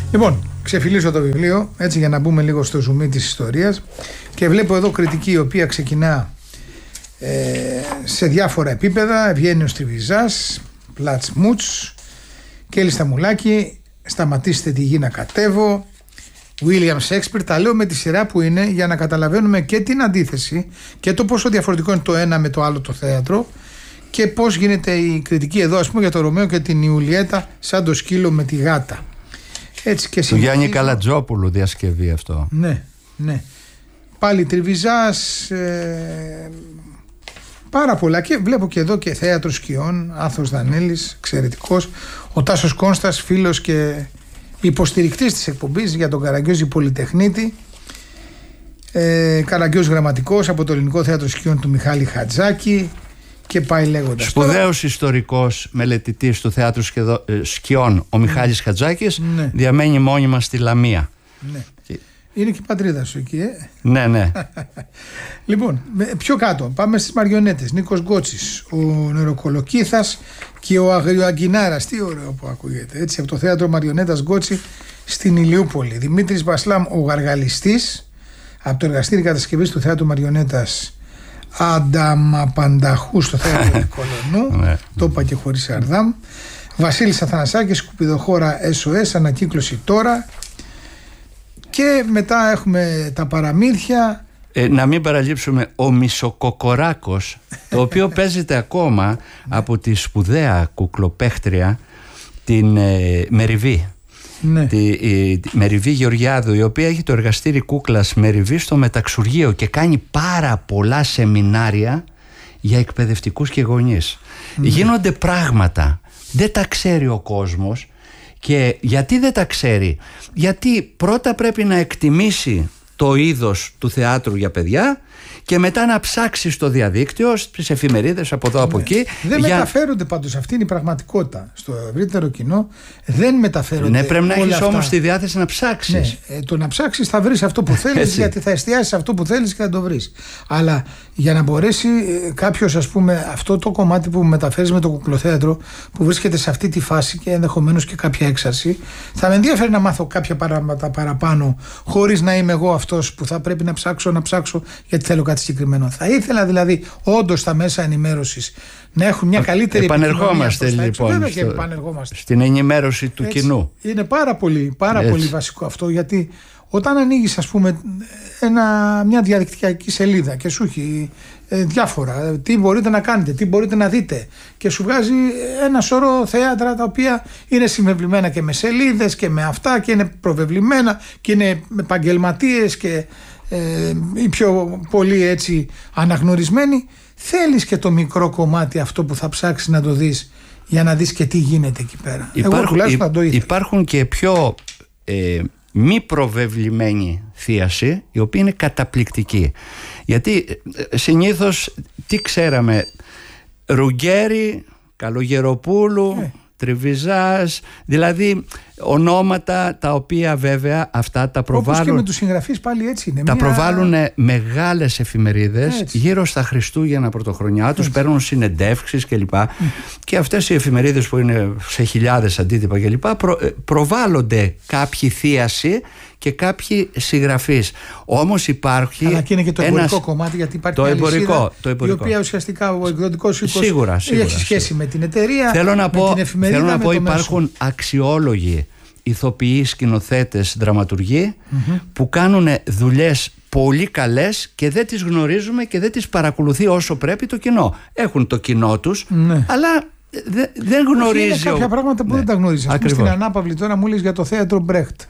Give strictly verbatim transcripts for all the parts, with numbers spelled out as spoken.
Λοιπόν, ξεφυλίσω το βιβλίο έτσι για να μπούμε λίγο στο ζουμί της ιστορίας και βλέπω εδώ κριτική η οποία ξεκινά ε, σε διάφορα επίπεδα. Ευγένιος Τριβιζάς, Πλατς Μούτς, Κέλλη Σταμουλάκη, Σταματήστε τη γη να κατέβω, William Shakespeare. Τα λέω με τη σειρά που είναι για να καταλαβαίνουμε και την αντίθεση και το πόσο διαφορετικό είναι το ένα με το άλλο το θέατρο και πώς γίνεται η κριτική εδώ, ας πούμε, για το Ρωμαίο και την Ιουλιέτα σαν το σκύλο με τη γάτα. Έτσι και του Γιάννη Καλατζόπουλου διασκευή αυτό. Ναι, ναι. Πάλι Τριβιζάς, ε, πάρα πολλά. Και βλέπω και εδώ και θέατρο σκιών, Άθος Δανέλης, εξαιρετικός. Ο Τάσος Κόνστας, φίλος και υποστηρικτής της εκπομπής για τον Καραγκιόζη Πολυτεχνίτη. ε, Καραγκιόζης Γραμματικός από το Ελληνικό Θέατρο Σκιών του Μιχάλη Χατζάκη. Και πάει λέγοντας. Σπουδαίος τώρα... ιστορικός μελετητής του Θεάτρου Σκεδο... Σκιών, ο Μιχάλης mm. Χατζάκης, ναι. Διαμένει μόνιμα στη Λαμία. Ναι. Και... Είναι και η πατρίδα σου εκεί, ε? Ναι, ναι. Λοιπόν, πιο κάτω, πάμε στις μαριονέτες. Νίκος Γκότσης, ο Νεροκολοκύθας και ο Αγριοαγκινάρας. Τι ωραίο που ακούγεται, έτσι, από το Θέατρο Μαριονέτας Γκότσι στην Ηλιούπολη. Δημήτρης Μπασλάμ, ο Γαργαλιστής, από το Εργαστήρι Κατασκευής του Θεάτρου Μαριονέτας Ανταμαπανταχού στο Θέατρο Κολονού. Το είπα και χωρίς αρδάμ. Βασίλης Αθανασάκης, Σκουπιδοχώρα ες ο ες, ανακύκλωση τώρα. Και μετά έχουμε τα παραμύθια. ε, Να μην παραλείψουμε ο Μισοκοκοράκος, το οποίο παίζεται ακόμα από τη σπουδαία κουκλοπαίχτρια την ε, Μεριβή. Ναι. Τη, η, τη Μεριβή Γεωργιάδου, η οποία έχει το εργαστήρι κούκλας Μεριβή στο Μεταξουργείο και κάνει πάρα πολλά σεμινάρια για εκπαιδευτικούς και γονείς. Ναι. Γίνονται πράγματα, δεν τα ξέρει ο κόσμος. Και γιατί δεν τα ξέρει? Γιατί πρώτα πρέπει να εκτιμήσει το είδος του θεάτρου για παιδιά και μετά να ψάξει στο διαδίκτυο, στις εφημερίδες από εδώ, ναι, από εκεί. Δεν για... μεταφέρονται πάντως, αυτή είναι η πραγματικότητα. Στο ευρύτερο κοινό δεν μεταφέρονται. Ναι, πρέπει να έχεις όμως τη διάθεση να ψάξεις. Ναι, ε, το να ψάξεις θα βρεις αυτό που θέλεις, γιατί θα εστιάσεις αυτό που θέλεις και θα το βρεις. Αλλά για να μπορέσει ε, κάποιος, ας πούμε, αυτό το κομμάτι που μεταφέρεις με το κουκλοθέατρο, που βρίσκεται σε αυτή τη φάση και ενδεχομένως και κάποια έξαρση, θα με ενδιαφέρει να μάθω κάποια πράγματα παραπάνω, χωρίς να είμαι εγώ αυτός που θα πρέπει να ψάξω, να ψάξω γιατί θέλω κάτι συγκεκριμένο. Θα ήθελα δηλαδή όντως τα μέσα ενημέρωσης να έχουν μια καλύτερη επανερχόμαστε λοιπόν στο, επανερχόμαστε. στην ενημέρωση του Έτσι, κοινού. Είναι πάρα πολύ, πάρα πολύ βασικό αυτό, γιατί όταν ανοίγεις, ας πούμε, ένα, μια διαδικτυακή σελίδα και σου έχει ε, διάφορα, τι μπορείτε να κάνετε, τι μπορείτε να δείτε, και σου βγάζει ένα σωρό θέατρα τα οποία είναι συμβεβλημένα και με σελίδες και με αυτά και είναι προβεβλημένα και είναι επαγγελματίες και ε, οι πιο πολύ έτσι αναγνωρισμένοι. Θέλεις και το μικρό κομμάτι αυτό που θα ψάξεις να το δεις για να δεις και τι γίνεται εκεί πέρα. Υπάρχουν, Εγώ τουλάχιστον να το ήθελα. Υπάρχουν και πιο ε, μη προβεβλημένη θίαση, η οποία είναι καταπληκτική. Γιατί ε, συνήθως τι ξέραμε? Ρουγκέρι, Καλογεροπούλου, ε. Τριβιζάς, δηλαδή ονόματα τα οποία βέβαια αυτά τα προβάλλουν. Όπως και με τους συγγραφείς πάλι έτσι είναι. Τα μια... προβάλλουν μεγάλες εφημερίδες έτσι, γύρω στα Χριστούγεννα Πρωτοχρονιά, τους παίρνουν συνεντεύξεις κλπ. Mm. Και αυτές οι εφημερίδες που είναι σε χιλιάδες αντίτυπα κλπ. Προ, προβάλλονται κάποιοι θίαση και κάποιοι συγγραφείς. Όμως υπάρχει. Αλλά και είναι και το εμπορικό ένας... κομμάτι, γιατί υπάρχει το μια εμπορικό, αλυσίδα, το εμπορικό. η οποία ουσιαστικά ο εκδοτικός οίκος σίγουρα, σίγουρα, έχει σχέση σίγουρα. με την εταιρεία. Θέλω να με πω, την εφημερίδα, θέλω να με πω το υπάρχουν μέσο. αξιόλογοι ηθοποιοί, σκηνοθέτες, δραματουργοί mm-hmm. που κάνουν δουλειές πολύ καλές και δεν τις γνωρίζουμε και δεν τις παρακολουθεί όσο πρέπει το κοινό. Έχουν το κοινό τους, ναι. αλλά δε, δεν γνωρίζει. Είναι κάποια ο... πράγματα που ναι. δεν τα γνωρίζει. Ας πούμε, στην Ανάπαυλη τώρα μου λες για το θέατρο Μπρέχτ.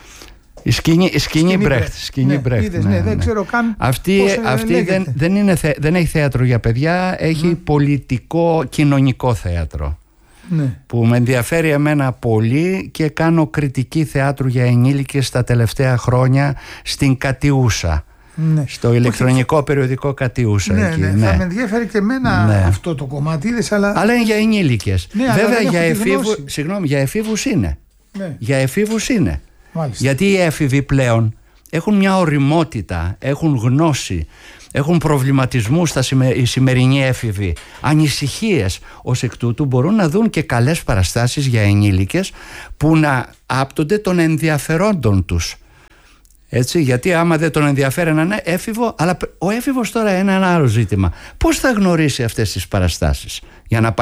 Η σκηνή, η σκηνή Μπρέχτ. Ναι, ναι, ναι, δεν ξέρω καν. Αυτή, αυτή δεν, δεν, είναι θε, δεν έχει θέατρο για παιδιά, έχει mm. πολιτικό, κοινωνικό θέατρο. Ναι. Που με ενδιαφέρει εμένα πολύ και κάνω κριτική θεάτρου για ενήλικες τα τελευταία χρόνια στην Κατιούσα. Ναι. Στο ηλεκτρονικό περιοδικό Κατιούσα. Ναι, εκεί, ναι. ναι. Θα με ενδιαφέρει και εμένα ναι. αυτό το κομμάτι. Είδες, αλλά... αλλά είναι για ενήλικες. Ναι, βέβαια για, εφήβου... Συγγνώμη, για εφήβους είναι. Ναι. Για εφήβους είναι. Μάλιστα. Γιατί οι έφηβοι πλέον έχουν μια ωριμότητα, έχουν γνώση, έχουν προβληματισμούς στα σημε... οι σημερινοί έφηβοι, ανησυχίες. Ως εκ τούτου μπορούν να δουν και καλές παραστάσεις για ενήλικες που να άπτονται των ενδιαφερόντων τους. Έτσι, γιατί άμα δεν τον ενδιαφέρει έναν έφηβο, αλλά ο έφηβος τώρα είναι ένα άλλο ζήτημα. Πώς θα γνωρίσει αυτές τις παραστάσεις για να πάει